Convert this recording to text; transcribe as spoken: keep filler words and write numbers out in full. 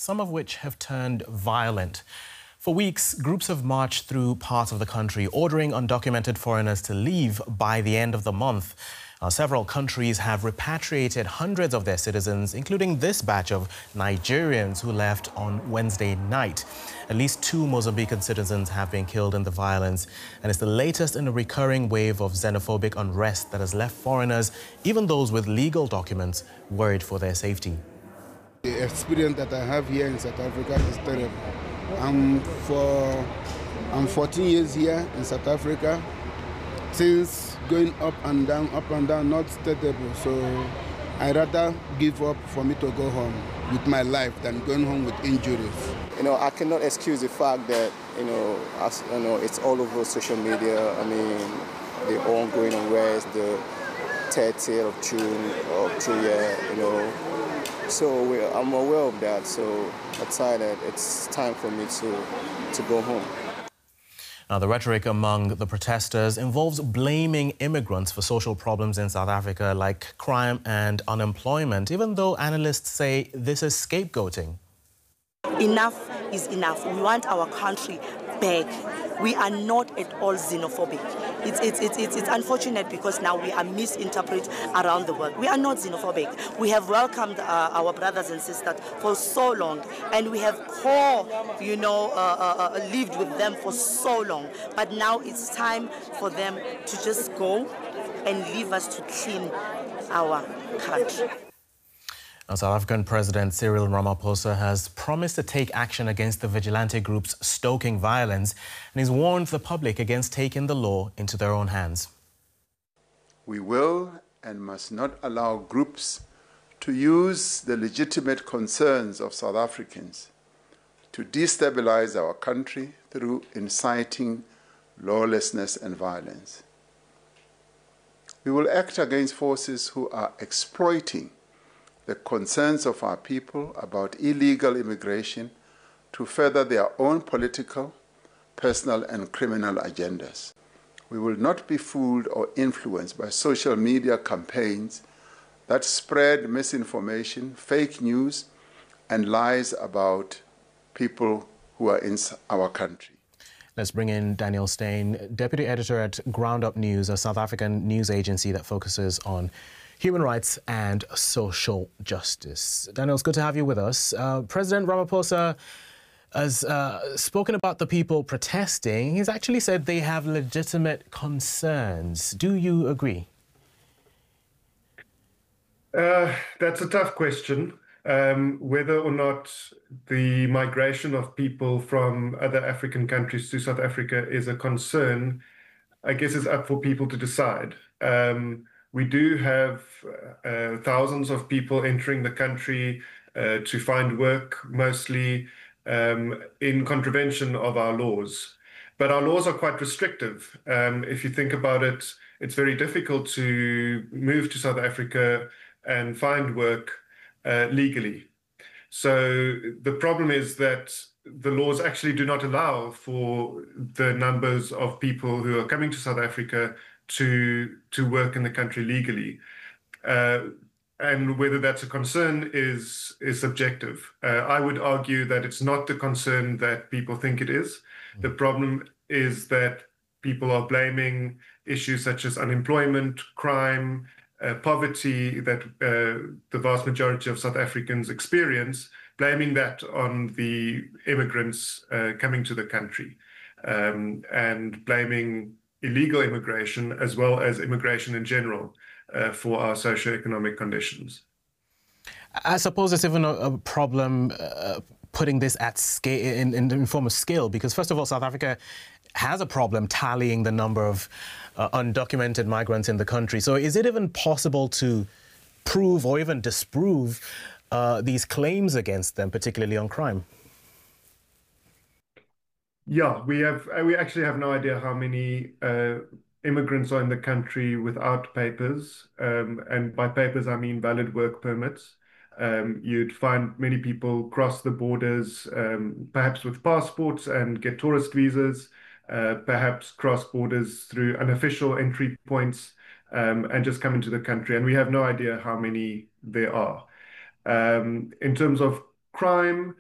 some of which have turned violent. For weeks, groups have marched through parts of the country, ordering undocumented foreigners to leave by the end of the month. Uh, several countries have repatriated hundreds of their citizens, including this batch of Nigerians who left on Wednesday night. At least two Mozambican citizens have been killed in the violence, and it's the latest in a recurring wave of xenophobic unrest that has left foreigners, even those with legal documents, worried for their safety. The experience that I have here in South Africa is terrible. I'm, for, I'm fourteen years here in South Africa. Since going up and down, up and down, not stable. So I rather give up for me to go home with my life than going home with injuries. You know, I cannot excuse the fact that, you know, as, you know, it's all over social media. I mean, the ongoing unrest, the thirtieth of June of Trier, you know. So we, I'm aware of that. So I decided it's time for me to, to go home. Now, the rhetoric among the protesters involves blaming immigrants for social problems in South Africa like crime and unemployment, even though analysts say this is scapegoating. Enough is enough. We want our country back. We are not at all xenophobic. It's, it's, it's, it's, it's unfortunate because now we are misinterpreted around the world. We are not xenophobic. We have welcomed uh, our brothers and sisters for so long, and we have co, you know, uh, uh, uh, lived with them for so long. But now it's time for them to just go and leave us to clean our country. Now, South African President Cyril Ramaphosa has promised to take action against the vigilante groups stoking violence, and he's warned the public against taking the law into their own hands. We will and must not allow groups to use the legitimate concerns of South Africans to destabilize our country through inciting lawlessness and violence. We will act against forces who are exploiting the concerns of our people about illegal immigration to further their own political, personal, and criminal agendas. We will not be fooled or influenced by social media campaigns that spread misinformation, fake news, and lies about people who are in our country. Let's bring in Daniel Steyn, Deputy Editor at Ground Up News, a South African news agency that focuses on human rights and social justice. Daniel, it's good to have you with us. Uh, President Ramaphosa has uh, spoken about the people protesting. He's actually said they have legitimate concerns. Do you agree? Uh, that's a tough question. Um, whether or not the migration of people from other African countries to South Africa is a concern, I guess is up for people to decide. Um, We do have uh, thousands of people entering the country uh, to find work, mostly um, in contravention of our laws. But our laws are quite restrictive. Um, if you think about it, it's very difficult to move to South Africa and find work uh, legally. So the problem is that the laws actually do not allow for the numbers of people who are coming to South Africa to to work in the country legally, uh, and whether that's a concern is is subjective. Uh, I would argue that it's not the concern that people think it is. The problem is that people are blaming issues such as unemployment, crime, uh, poverty that uh, the vast majority of South Africans experience, blaming that on the immigrants uh, coming to the country, um, and blaming illegal immigration as well as immigration in general uh, for our socioeconomic conditions. I suppose it's even a, a problem uh, putting this at scale, in, in, in form of scale, because first of all, South Africa has a problem tallying the number of uh, undocumented migrants in the country. So is it even possible to prove or even disprove uh, these claims against them, particularly on crime? Yeah, we have. We actually have no idea how many uh, immigrants are in the country without papers, um, and by papers I mean valid work permits. Um, you'd find many people cross the borders, um, perhaps with passports and get tourist visas, uh, perhaps cross borders through unofficial entry points, um, and just come into the country. And we have no idea how many there are. Um, in terms of crime,